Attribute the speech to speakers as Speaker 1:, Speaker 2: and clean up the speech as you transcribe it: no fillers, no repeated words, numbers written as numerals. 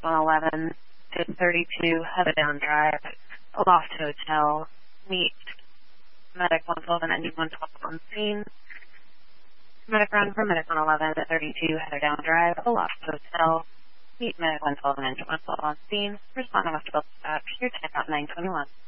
Speaker 1: 111 to 32 Heatherdown Drive, Aloft Hotel. Meet Medic 112 and Engine 112 on scene. Medic run from Medic 111 to 32 Heatherdown Drive, Aloft Hotel. Meet Medic 112 and Engine 112 on scene. Respond to dispatch. Your time out 921.